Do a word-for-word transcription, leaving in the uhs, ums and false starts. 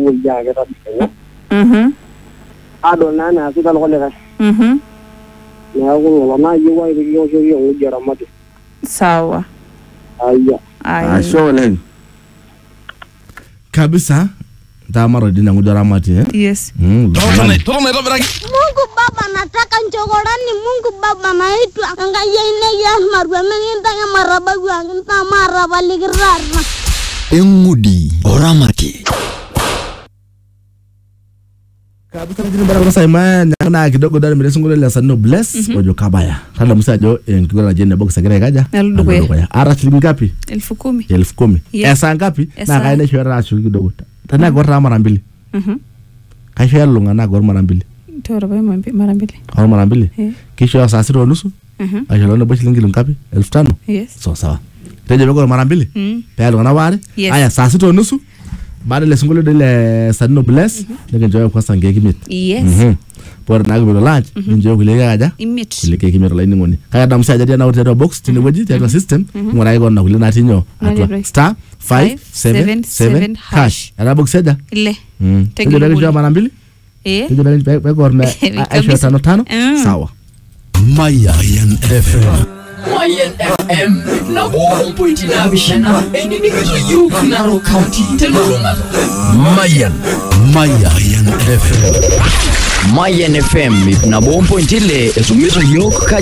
ujaga kabisa. Mhm. Ado nana sita lokole. Mhm. Na ngo na yuwa yo yo yo ujara mate. Sawa. Aya. Ai. Ashole. Kabisa. Tamara dina ngudara mate eh. Yes. Mm. Tona tona tona. Mungu Baba nataka nchokorani. Mungu Baba naitwa ngayene ya marwa menginta ya marabagu nginta marabaligirarna. Engudi oramaki. Kabisa mjini bara kwa saima na kidogo dali mresu ngule la sano bless ojo kabaya. Kala musajo ngikura na jene box agere kaja. Naludukoya. Ara shilingi ngapi? Elfu kumi. Elfu kumi. Yeah. Esa ngapi? Esa. Na kaine shwara shilingi kidogo. Tana gorra mara mbili. Mhm. Kaisha lunga na gorra mara mbili. Toro ba mara mbili. Au mara mbili? Yeah. Kisha saa sita nusu? Mhm. Aisha lona shilingi ngapi? elfu tano. Yes. So sawa. Teje bego mara mbili? Mm. Pea lunga na wale? Yes. Aya saa sita nusu? Baada le sungule dile sanno bless nige joy kwa sange kimit. Yes. Mhm. Por na gbo lunch nje kule kaja. Imit. Kule ke kimit la ini ngoni. Kaya damu saja dia na wote box tini waji dia system ngora iko na kule na tinyo atwa star five seven seven hash. Ana box saja. Ile. Mm. Tegi Teje bego nguli. mara mbili? Eh. Teje bego bego na aisha tano tano. Mm. Sawa. Mayan F M. Mayan F M. Na one point na bishana. Eni ni kitu yu Narok County. Teluruma. Mayan. Mayan F M. Mayan F M. Na one point ile esumizo yok.